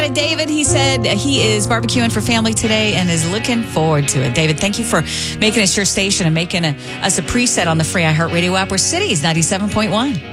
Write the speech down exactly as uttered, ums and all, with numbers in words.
David, he said he is barbecuing for family today and is looking forward to it. David, thank you for making us your station and making a, us a preset on the free iHeartRadio app. We're Cities ninety-seven point one.